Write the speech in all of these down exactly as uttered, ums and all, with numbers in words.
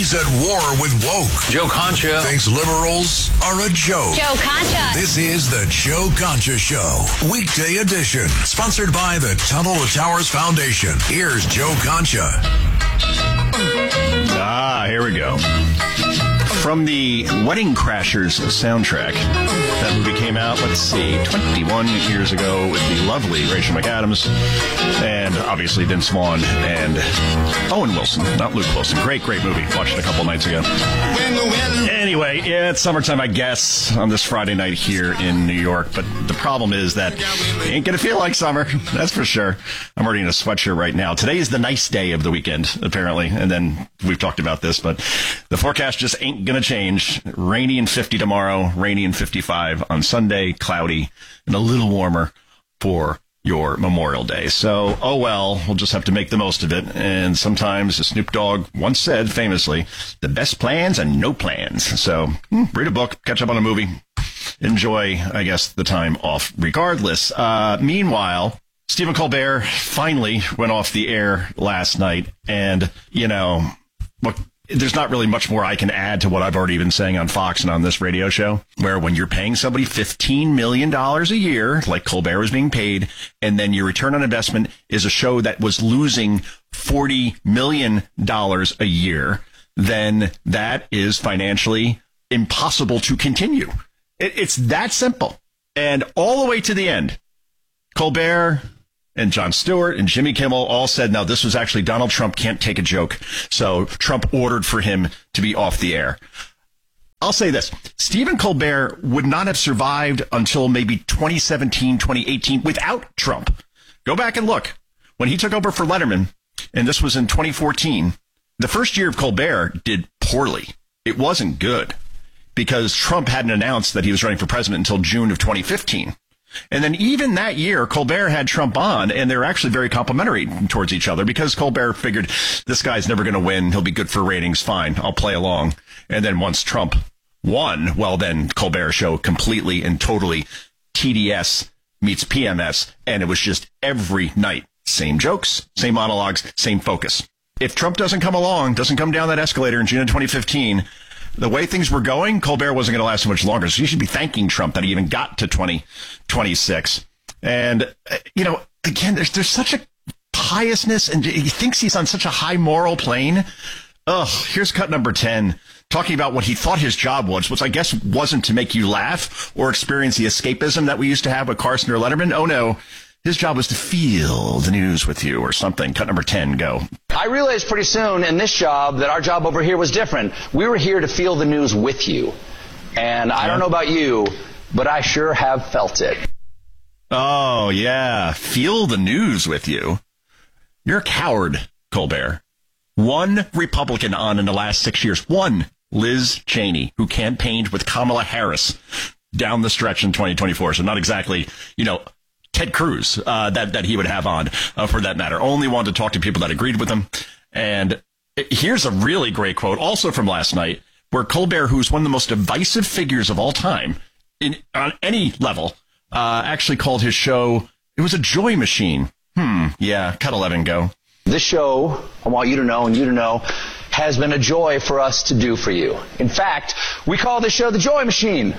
He's at war with woke. Joe Concha thinks liberals are a joke. Joe Concha. This is the Joe Concha Show, weekday edition, sponsored by the Tunnel to Towers Foundation. Here's Joe Concha. Ah, here we go. From the Wedding Crashers soundtrack. That movie came out, let's see, twenty-one years ago with the lovely Rachel McAdams and obviously Vince Vaughn and Owen Wilson, not Luke Wilson. Great, great movie. Watched it a couple nights ago. Anyway, yeah, it's summertime, I guess, on this Friday night here in New York. But the problem is that it ain't going to feel like summer. That's for sure. I'm already in a sweatshirt right now. Today is the nice day of the weekend, apparently. And then we've talked about this, but the forecast just ain't going to change. Rainy and fifty tomorrow, rainy and fifty-five on Sunday, cloudy, and a little warmer for your Memorial Day. So, oh well, we'll just have to make the most of it. And sometimes, as Snoop Dogg once said famously, the best plans and no plans. So, read a book, catch up on a movie, enjoy, I guess, the time off regardless. Uh, meanwhile, Stephen Colbert finally went off the air last night. And, you know, what? There's not really much more I can add to what I've already been saying on Fox and on this radio show, where when you're paying somebody fifteen million dollars a year, like Colbert was being paid, and then your return on investment is a show that was losing forty million dollars a year, then that is financially impossible to continue. It, it's that simple. And all the way to the end, Colbert and Jon Stewart and Jimmy Kimmel all said, no, this was actually Donald Trump can't take a joke. So Trump ordered for him to be off the air. I'll say this. Stephen Colbert would not have survived until maybe twenty seventeen, twenty eighteen without Trump. Go back and look. When he took over for Letterman, and this was in twenty fourteen, the first year of Colbert did poorly. It wasn't good because Trump hadn't announced that he was running for president until June of twenty fifteen. And then even that year, Colbert had Trump on, and they're actually very complimentary towards each other because Colbert figured this guy's never going to win. He'll be good for ratings. Fine, I'll play along. And then once Trump won, well, then Colbert show completely and totally T D S meets P M S. And it was just every night. Same jokes, same monologues, same focus. If Trump doesn't come along, doesn't come down that escalator in June of twenty fifteen, the way things were going, Colbert wasn't going to last so much longer. So you should be thanking Trump that he even got to twenty twenty-six. And, you know, again, there's there's such a piousness, and he thinks he's on such a high moral plane. Ugh, here's cut number ten, talking about what he thought his job was, which I guess wasn't to make you laugh or experience the escapism that we used to have with Carson or Letterman. Oh, no. His job was to feel the news with you or something. Cut number ten, go. I realized pretty soon in this job that our job over here was different. We were here to feel the news with you. And I don't know about you, but I sure have felt it. Oh, yeah. Feel the news with you. You're a coward, Colbert. One Republican on in the last six years. One, Liz Cheney, who campaigned with Kamala Harris down the stretch in twenty twenty-four. So not exactly, you know, Ted Cruz, uh, that, that he would have on, uh, for that matter. Only wanted to talk to people that agreed with him. And here's a really great quote, also from last night, where Colbert, who's one of the most divisive figures of all time, in on any level, uh, actually called his show, it was a joy machine. Hmm, yeah, cut eleven, go. This show, I want you to know and you to know, has been a joy for us to do for you. In fact, we call this show the Joy Machine.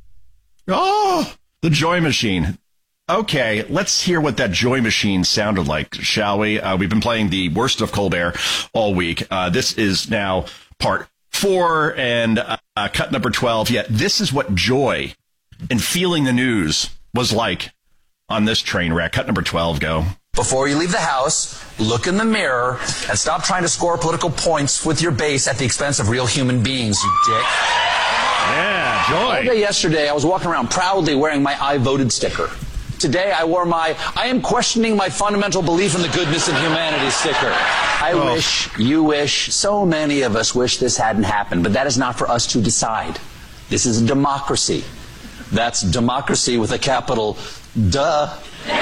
Oh, the Joy Machine. Okay, let's hear what that joy machine sounded like, shall we? Uh, we've been playing the worst of Colbert all week. Uh, this is now part four and uh, uh, cut number twelve. Yet this is what joy and feeling the news was like on this train wreck. Cut number twelve, go. Before you leave the house, look in the mirror and stop trying to score political points with your base at the expense of real human beings, you dick. Yeah, joy. All day yesterday, I was walking around proudly wearing my I voted sticker. Today, I wore my I am questioning my fundamental belief in the goodness of humanity sticker. I oh. wish, you wish, so many of us wish this hadn't happened, but that is not for us to decide. This is a democracy. That's democracy with a capital duh.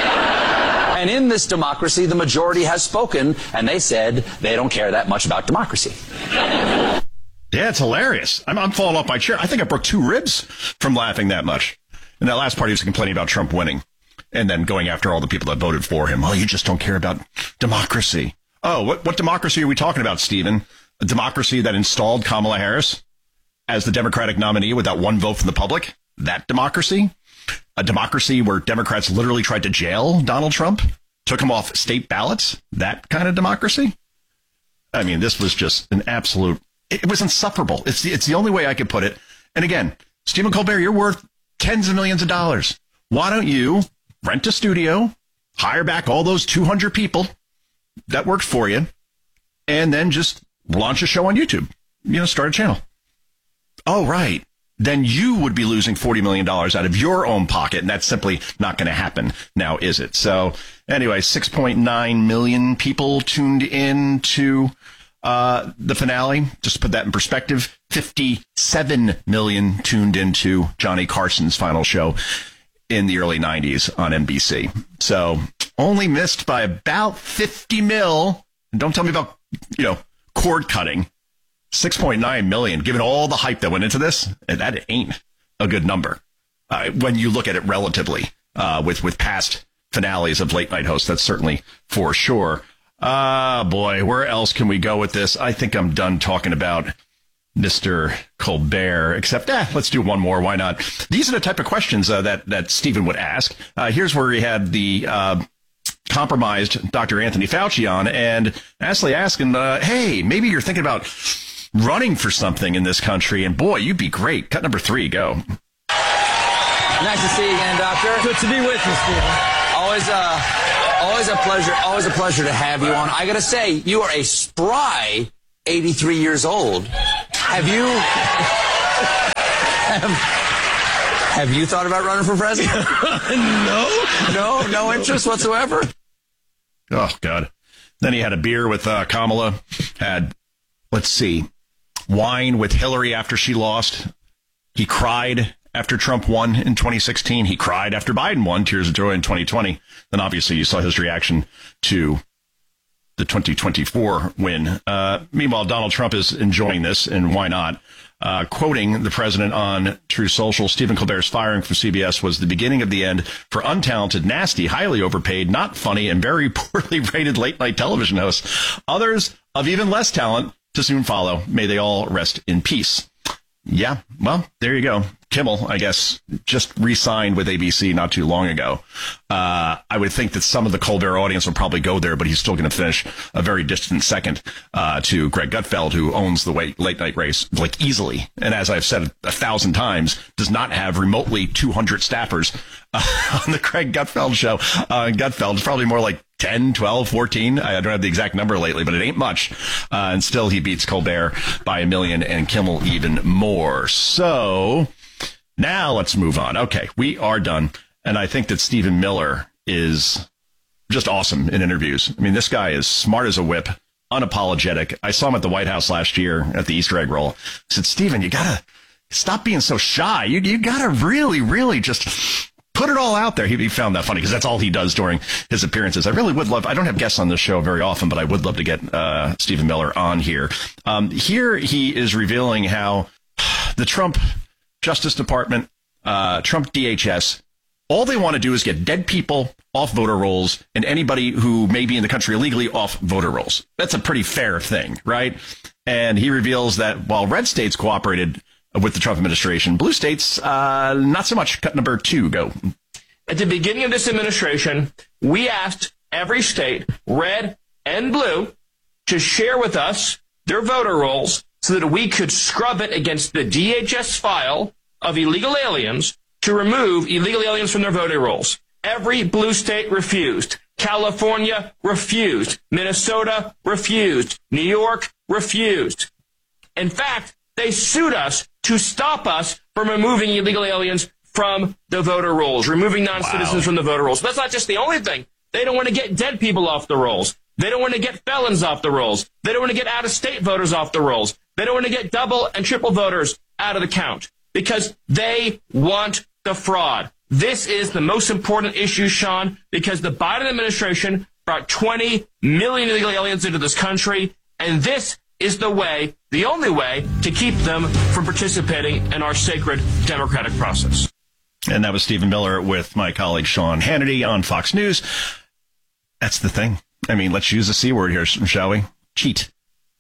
And in this democracy, the majority has spoken, and they said they don't care that much about democracy. Yeah, it's hilarious. I'm, I'm falling off my chair. I think I broke two ribs from laughing that much. And that last part, he was complaining about Trump winning and then going after all the people that voted for him. Oh, you just don't care about democracy. Oh, what, what democracy are we talking about, Stephen? A democracy that installed Kamala Harris as the Democratic nominee without one vote from the public. That democracy. A democracy where Democrats literally tried to jail Donald Trump, took him off state ballots. That kind of democracy. I mean, this was just an absolute, it was insufferable. It's the, it's the only way I could put it. And again, Stephen Colbert, you're worth tens of millions of dollars. Why don't you rent a studio, hire back all those two hundred people that worked for you, and then just launch a show on YouTube? You know, start a channel. Oh, right. Then you would be losing forty million dollars out of your own pocket, and that's simply not going to happen now, is it? So anyway, six point nine million people tuned in to uh, the finale. Just to put that in perspective, fifty-seven million tuned into Johnny Carson's final show in the early nineties on N B C. So only missed by about fifty mil. And don't tell me about, you know, cord cutting. six point nine million, given all the hype that went into this, that ain't a good number uh, when you look at it relatively uh, with, with past finales of late night hosts. That's certainly for sure. Ah, uh, boy, where else can we go with this? I think I'm done talking about Mister Colbert, except, eh, let's do one more. Why not? These are the type of questions uh, that, that Stephen would ask. Uh, here's where he had the uh, compromised Doctor Anthony Fauci on and actually asking, uh, hey, maybe you're thinking about running for something in this country, and boy, you'd be great. Cut number three, go. Nice to see you again, Doctor. Good to be with you, Stephen. Always, uh, always a pleasure. Always a pleasure to have you on. I gotta say, you are a spry eighty-three years old. Have you? have, have you thought about running for president? No, no, no interest whatsoever. Oh God. Then he had a beer with uh, Kamala. Had, let's see, wine with Hillary after she lost. He cried after Trump won in twenty sixteen. He cried after Biden won, tears of joy in twenty twenty. Then obviously you saw his reaction to the twenty twenty-four win. Uh, meanwhile, Donald Trump is enjoying this, and why not? Uh, quoting the president on True Social, Stephen Colbert's firing from C B S was the beginning of the end for untalented, nasty, highly overpaid, not funny, and very poorly rated late-night television hosts. Others of even less talent to soon follow. May they all rest in peace. Yeah, well, there you go. Kimmel, I guess, just re-signed with A B C not too long ago. Uh, I would think that some of the Colbert audience will probably go there, but he's still going to finish a very distant second uh, to Greg Gutfeld, who owns the late night race, like, easily. And as I've said a thousand times, does not have remotely two hundred staffers uh, on the Greg Gutfeld show. Uh, Gutfeld is probably more like ten, twelve, fourteen. I don't have the exact number lately, but it ain't much. Uh, and still he beats Colbert by a million and Kimmel even more. So now let's move on. Okay, we are done. And I think that Stephen Miller is just awesome in interviews. I mean, this guy is smart as a whip, unapologetic. I saw him at the White House last year at the Easter egg roll. I said, Stephen, you got to stop being so shy. You, you got to really, really just put it all out there. He, he found that funny because that's all he does during his appearances. I really would love, I don't have guests on this show very often, but I would love to get uh, Stephen Miller on here. Um, here he is revealing how the Trump Justice Department, uh, Trump D H S, all they want to do is get dead people off voter rolls and anybody who may be in the country illegally off voter rolls. That's a pretty fair thing, right? And he reveals that while red states cooperated with the Trump administration, blue states, uh, not so much. Cut number two, go. At the beginning of this administration, we asked every state, red and blue, to share with us their voter rolls so that we could scrub it against the D H S file of illegal aliens to remove illegal aliens from their voting rolls. Every blue state refused. California refused. Minnesota refused. New York refused. In fact, they sued us to stop us from removing illegal aliens from the voter rolls, removing non-citizens wow. from the voter rolls. But that's not just the only thing. They don't want to get dead people off the rolls. They don't want to get felons off the rolls. They don't want to get out-of-state voters off the rolls. They don't want to get double and triple voters out of the count because they want the fraud. This is the most important issue, Sean, because the Biden administration brought twenty million illegal aliens into this country, and this is the way, the only way, to keep them from participating in our sacred democratic process. And that was Stephen Miller with my colleague Sean Hannity on Fox News. That's the thing. I mean, let's use the C word here, shall we? Cheat.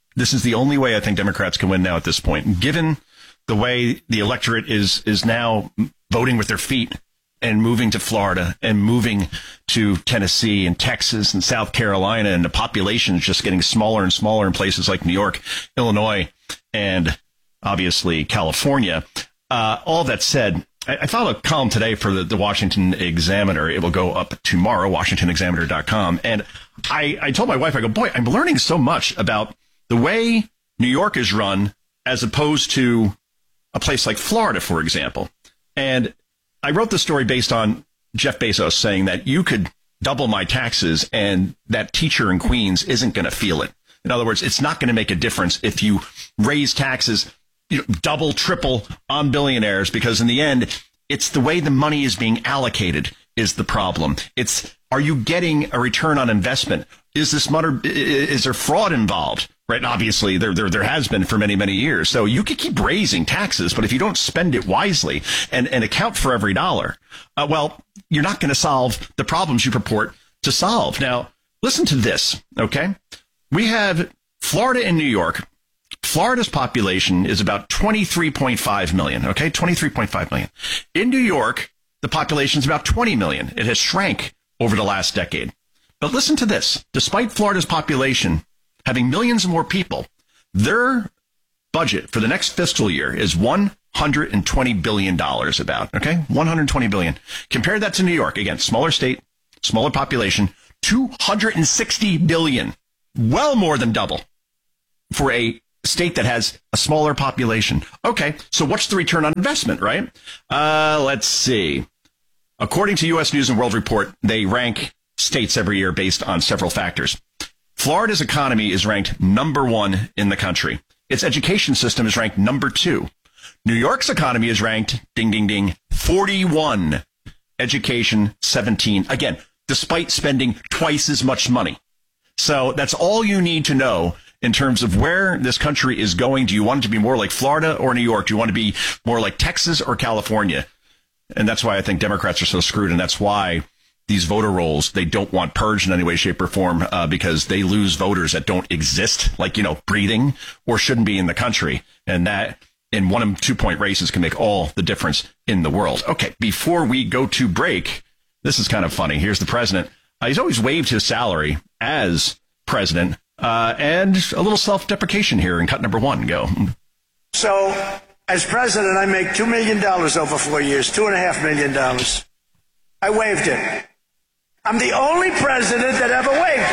This is the only way I think Democrats can win now at this point, given the way the electorate is is now voting with their feet and moving to Florida and moving to Tennessee and Texas and South Carolina, and the population is just getting smaller and smaller in places like New York, Illinois, and obviously California. Uh, all that said, I, I filed a column today for the, the Washington Examiner. It will go up tomorrow, washington examiner dot com. And I, I told my wife, I go, boy, I'm learning so much about the way New York is run as opposed to a place like Florida, for example. And I wrote the story based on Jeff Bezos saying that you could double my taxes and that teacher in Queens isn't going to feel it. In other words, it's not going to make a difference if you raise taxes, you know, double, triple on billionaires, because in the end, it's the way the money is being allocated is the problem. It's, are you getting a return on investment? Is this money, is there fraud involved? Right. Obviously, there, there, there has been for many, many years. So you could keep raising taxes, but if you don't spend it wisely and, and account for every dollar, uh, well, you're not going to solve the problems you purport to solve. Now, listen to this. OK, we have Florida and New York. Florida's population is about twenty-three point five million. OK, twenty-three point five million. In New York, the population is about twenty million. It has shrank over the last decade. But listen to this. Despite Florida's population having millions more people, their budget for the next fiscal year is one hundred twenty billion dollars about, okay? one hundred twenty billion dollars. Compare that to New York. Again, smaller state, smaller population, two hundred sixty billion dollars. Well more than double for a state that has a smaller population. Okay, so what's the return on investment, right? Uh, let's see. According to U S News and World Report, they rank states every year based on several factors. Florida's economy is ranked number one in the country. Its education system is ranked number two. New York's economy is ranked, ding, ding, ding, forty-one. Education, seventeen. Again, despite spending twice as much money. So that's all you need to know in terms of where this country is going. Do you want it to be more like Florida or New York? Do you want to be more like Texas or California? And that's why I think Democrats are so screwed. And that's why these voter rolls, they don't want purged in any way, shape, or form, uh, because they lose voters that don't exist, like, you know, breathing or shouldn't be in the country. And that in one and two point races can make all the difference in the world. Okay, before we go to break, this is kind of funny. Here's the president. Uh, he's always waived his salary as president, uh, and a little self-deprecation here in cut number one. Go. So, as president, I make two million dollars over four years, two and a half million dollars. I waived it. I'm the only president that ever waived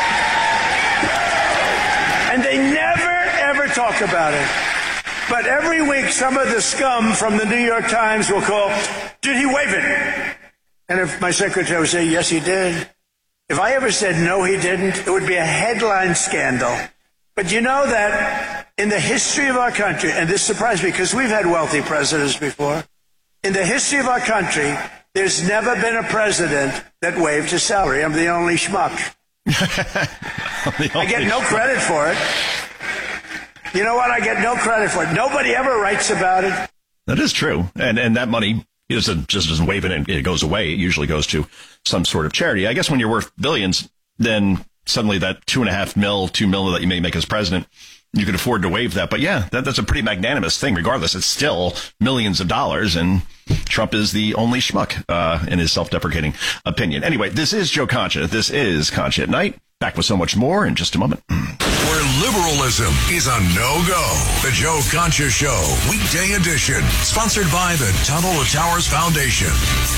it. And they never, ever talk about it. But every week, some of the scum from the New York Times will call, did he waive it? And if my secretary would say, yes, he did. If I ever said, no, he didn't, it would be a headline scandal. But you know that in the history of our country, and this surprised me because we've had wealthy presidents before, in the history of our country, there's never been a president that waived his salary. I'm the only schmuck. the only I get no credit for it. You know what? I get no credit for it. Nobody ever writes about it. That is true. And and that money isn't, just doesn't waive it and it goes away. It usually goes to some sort of charity. I guess when you're worth billions, then suddenly that two and a half mil, two mil that you may make as president, you can afford to waive that. But yeah, that, that's a pretty magnanimous thing. Regardless, it's still millions of dollars, and Trump is the only schmuck uh, in his self-deprecating opinion. Anyway, this is Joe Concha. This is Concha at Night. Back with so much more in just a moment. Where liberalism is a no-go. The Joe Concha Show, weekday edition. Sponsored by the Tunnel to Towers Foundation.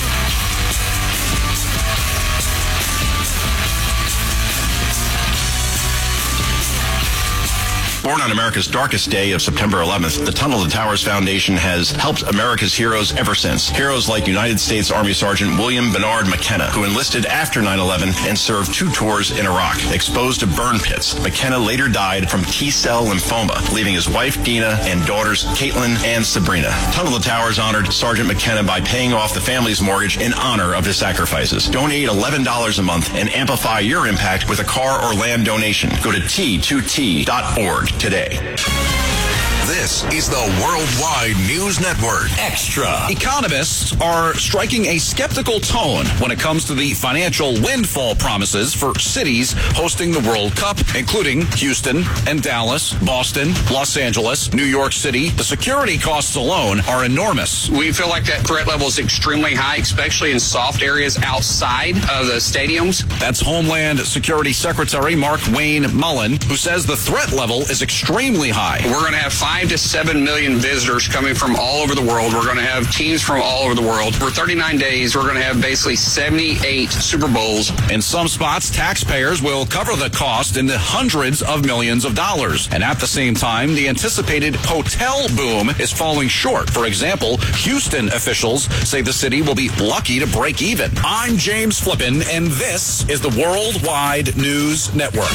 Born on America's darkest day of September eleventh, the Tunnel to Towers Foundation has helped America's heroes ever since. Heroes like United States Army Sergeant William Bernard McKenna, who enlisted after nine eleven and served two tours in Iraq. Exposed to burn pits, McKenna later died from T-cell lymphoma, leaving his wife Dina and daughters Caitlin and Sabrina. Tunnel to Towers honored Sergeant McKenna by paying off the family's mortgage in honor of his sacrifices. Donate eleven dollars a month and amplify your impact with a car or land donation. Go to T two T dot org today. This is the Worldwide News Network. Extra. Economists are striking a skeptical tone when it comes to the financial windfall promises for cities hosting the World Cup, including Houston and Dallas, Boston, Los Angeles, New York City. The security costs alone are enormous. We feel like that threat level is extremely high, especially in soft areas outside of the stadiums. That's Homeland Security Secretary Mark Wayne Mullen, who says the threat level is extremely high. We're going to have five to seven million visitors coming from all over the world. We're going to have teams from all over the world. For thirty-nine days, we're going to have basically seventy-eight Super Bowls. In some spots, taxpayers will cover the cost in the hundreds of millions of dollars. And at the same time, the anticipated hotel boom is falling short. For example, Houston officials say the city will be lucky to break even. I'm James Flippin, and this is the Worldwide News Network.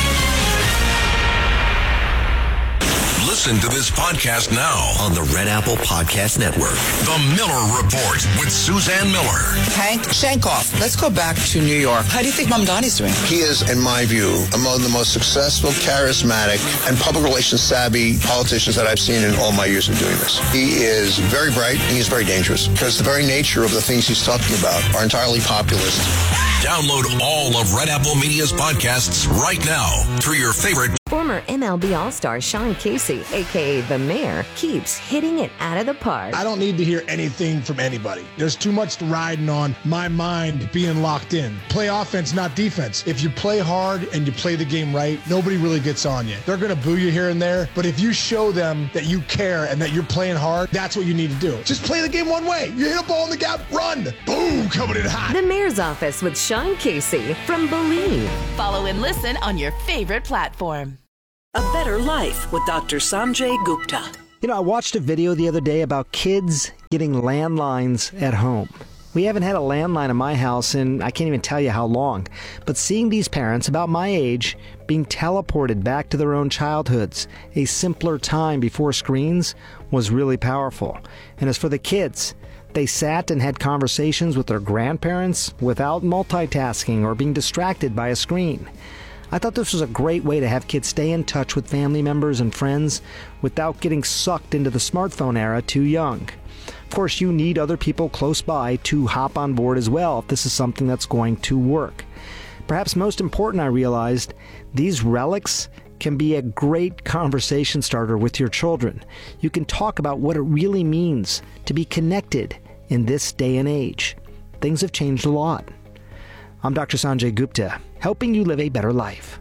Listen to this podcast now on the Red Apple Podcast Network. The Miller Report with Suzanne Miller. Hank Shankoff. Let's go back to New York. How do you think Mamdani's doing? He is, in my view, among the most successful, charismatic, and public relations savvy politicians that I've seen in all my years of doing this. He is very bright and he's very dangerous because the very nature of the things he's talking about are entirely populist. Download all of Red Apple Media's podcasts right now through your favorite. Former M L B All-Star Sean Casey, a k a. The Mayor, keeps hitting it out of the park. I don't need to hear anything from anybody. There's too much riding on my mind being locked in. Play offense, not defense. If you play hard and you play the game right, nobody really gets on you. They're going to boo you here and there, but if you show them that you care and that you're playing hard, that's what you need to do. Just play the game one way. You hit a ball in the gap, run. Boom, coming in hot. The Mayor's Office with Sean Casey from Believe. Follow and listen on your favorite platform. A Better Life with Doctor Sanjay Gupta. You know, I watched a video the other day about kids getting landlines at home. We haven't had a landline in my house in I can't even tell you how long. But seeing these parents about my age being teleported back to their own childhoods, a simpler time before screens, was really powerful. And as for the kids, they sat and had conversations with their grandparents without multitasking or being distracted by a screen. I thought this was a great way to have kids stay in touch with family members and friends without getting sucked into the smartphone era too young. Of course, you need other people close by to hop on board as well if this is something that's going to work. Perhaps most important, I realized, these relics can be a great conversation starter with your children. You can talk about what it really means to be connected in this day and age. Things have changed a lot. I'm Doctor Sanjay Gupta, helping you live a better life.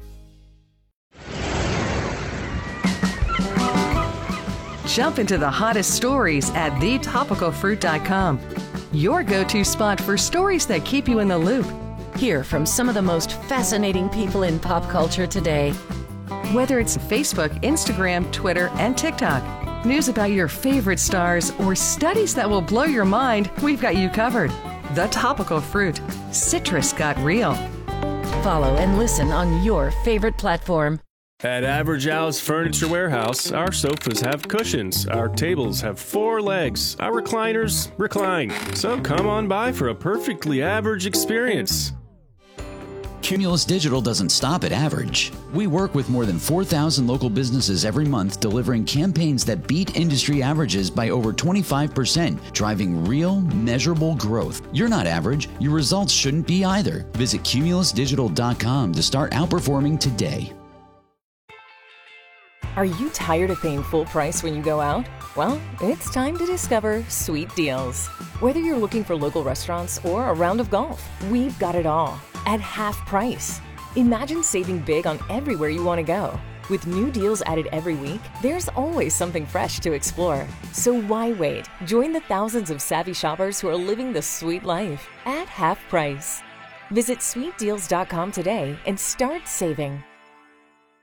Jump into the hottest stories at the topical fruit dot com. Your go-to spot for stories that keep you in the loop. Hear from some of the most fascinating people in pop culture today. Whether it's Facebook, Instagram, Twitter, and TikTok, news about your favorite stars, or studies that will blow your mind, we've got you covered. The Topical Fruit. Citrus got real. Follow and listen on your favorite platform. At Average Al's Furniture Warehouse, our sofas have cushions, our tables have four legs, our recliners recline. So come on by for a perfectly average experience. Cumulus Digital doesn't stop at average. We work with more than four thousand local businesses every month, delivering campaigns that beat industry averages by over twenty-five percent, driving real, measurable growth. You're not average. Your results shouldn't be either. Visit cumulus digital dot com to start outperforming today. Are you tired of paying full price when you go out? Well, it's time to discover Sweet Deals. Whether you're looking for local restaurants or a round of golf, we've got it all at half price. Imagine saving big on everywhere you want to go. With new deals added every week, there's always something fresh to explore. So why wait? Join the thousands of savvy shoppers who are living the sweet life at half price. Visit sweet deals dot com today and start saving.